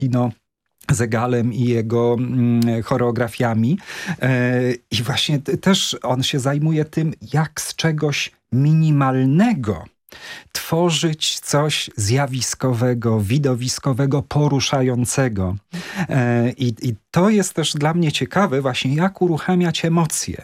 Tino Zegalem i jego choreografiami. I właśnie też on się zajmuje tym, jak z czegoś minimalnego tworzyć coś zjawiskowego, widowiskowego, poruszającego. I to jest też dla mnie ciekawe właśnie, jak uruchamiać emocje.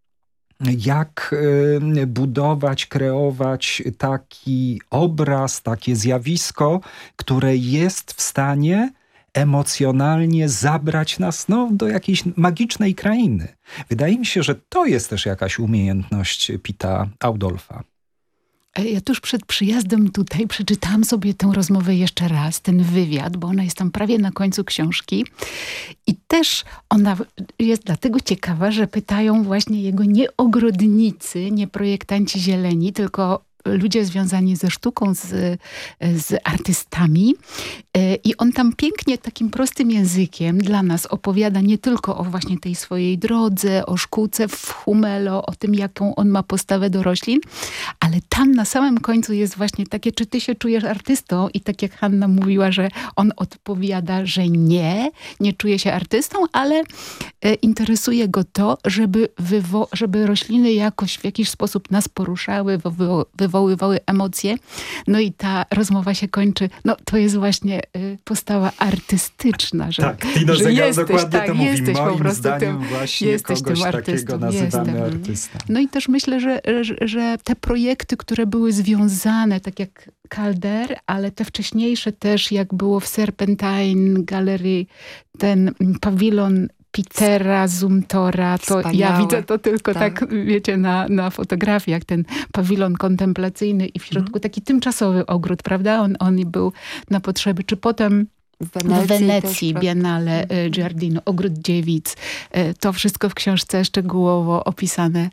Jak budować, kreować taki obraz, takie zjawisko, które jest w stanie emocjonalnie zabrać nas do jakiejś magicznej krainy. Wydaje mi się, że to jest też jakaś umiejętność Pita Audolfa. Ja tuż przed przyjazdem tutaj przeczytałam sobie tę rozmowę jeszcze raz, ten wywiad, bo ona jest tam prawie na końcu książki. I też ona jest dlatego ciekawa, że pytają właśnie jego nie ogrodnicy, nie projektanci zieleni, tylko ludzie związani ze sztuką, z artystami. I on tam pięknie, takim prostym językiem dla nas opowiada nie tylko o właśnie tej swojej drodze, o szkółce w Humelo, o tym, jaką on ma postawę do roślin, ale tam na samym końcu jest właśnie takie, czy ty się czujesz artystą? I tak jak Hanna mówiła, że on odpowiada, że nie czuje się artystą, ale interesuje go to, żeby rośliny jakoś w jakiś sposób nas poruszały, wywoływały emocje. No i ta rozmowa się kończy. No to jest właśnie postawa artystyczna. Że, tak, Tino że Zegal jesteś, dokładnie tak, to mówi. jesteś Moim po prostu zdaniem właśnie jesteś kogoś tym takiego artystą. nazywamy artystą. No i też myślę, że te projekty, które były związane, tak jak Calder, ale te wcześniejsze też, jak było w Serpentine Gallery, ten pawilon Petera Zumthora, to Wspaniałe. ja widzę to tylko tak wiecie, na fotografiach, ten pawilon kontemplacyjny i w środku taki tymczasowy ogród, prawda? On był na potrzeby, czy potem w Wenecji Biennale Giardino, ogród dziewic. To wszystko w książce szczegółowo opisane.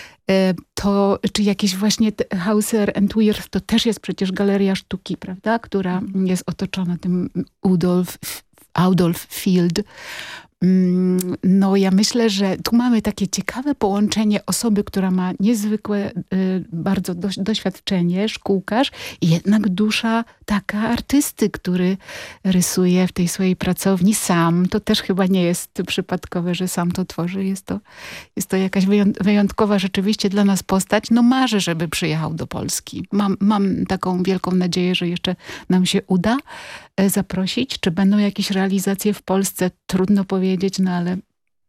To, czy jakieś właśnie Hauser and Wirth, to też jest przecież galeria sztuki, prawda? Która jest otoczona tym Adolf Field. No ja myślę, że tu mamy takie ciekawe połączenie osoby, która ma niezwykłe bardzo doświadczenie, szkółkarz i jednak dusza taka artysty, który rysuje w tej swojej pracowni sam. To też chyba nie jest przypadkowe, że sam to tworzy. Jest to jakaś wyjątkowa rzeczywiście dla nas postać. No marzę, żeby przyjechał do Polski. Mam taką wielką nadzieję, że jeszcze nam się uda zaprosić. Czy będą jakieś realizacje w Polsce? Trudno powiedzieć, no ale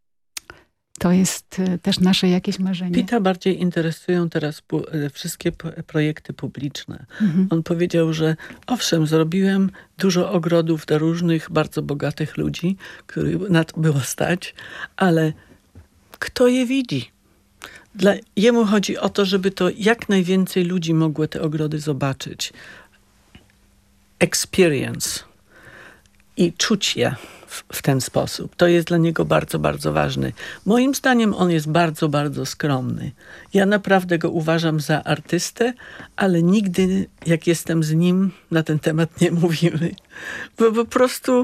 to jest też nasze jakieś marzenie. Pita bardziej interesują teraz wszystkie projekty publiczne. On powiedział, że owszem, zrobiłem dużo ogrodów dla różnych bardzo bogatych ludzi, których na to było stać, ale kto je widzi? Jemu chodzi o to, żeby to jak najwięcej ludzi mogło te ogrody zobaczyć. Experience i czuć je w ten sposób. To jest dla niego bardzo, bardzo ważne. Moim zdaniem on jest bardzo, bardzo skromny. Ja naprawdę go uważam za artystę, ale nigdy, jak jestem z nim, na ten temat nie mówimy. Bo po prostu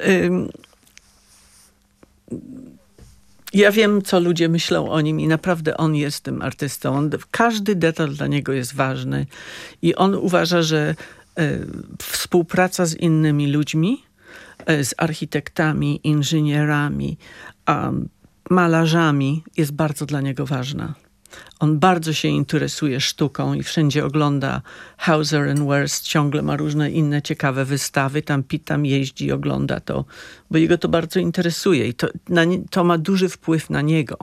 ja wiem, co ludzie myślą o nim i naprawdę on jest tym artystą. Każdy detal dla niego jest ważny i on uważa, że współpraca z innymi ludźmi, z architektami, inżynierami, malarzami jest bardzo dla niego ważna. On bardzo się interesuje sztuką i wszędzie ogląda Hauser and Wirth, ciągle ma różne inne ciekawe wystawy, tam jeździ, ogląda to, bo jego to bardzo interesuje i to ma duży wpływ na niego.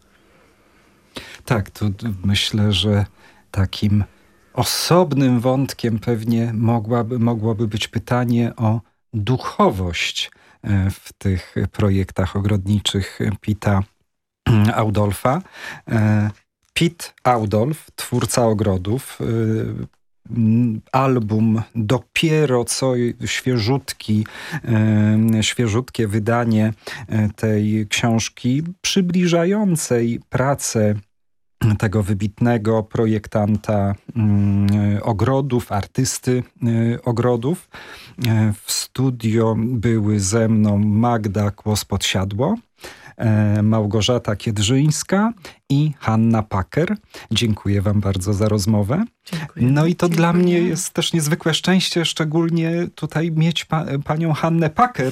Tak, to myślę, że takim osobnym wątkiem pewnie mogłoby być pytanie o duchowość w tych projektach ogrodniczych Pita Audolfa. Pit Audolf, twórca ogrodów, album dopiero co świeżutkie wydanie tej książki przybliżającej pracę tego wybitnego projektanta ogrodów, artysty ogrodów. W studio były ze mną Magda Kłos-Podsiadło, Małgorzata Kiedrzyńska i Hanna Paker. Dziękuję wam bardzo za rozmowę. Dziękuję. No i to dla mnie jest też niezwykłe szczęście, szczególnie tutaj mieć panią Hannę Paker